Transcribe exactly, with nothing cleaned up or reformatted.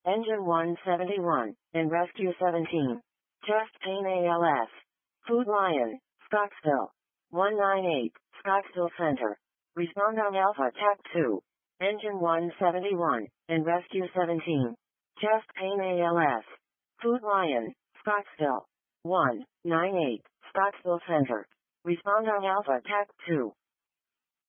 Engine one seventy-one, and Rescue seventeen. Chest pain A L S. Food Lion, Scottsville. one ninety-eight, Scottsville Center. Respond on Alpha Tac two. Engine one seventy-one, and Rescue seventeen. Chest pain A L S. Food Lion, Scottsville. one ninety-eight, Scottsville Center. Respond on Alpha Tac two.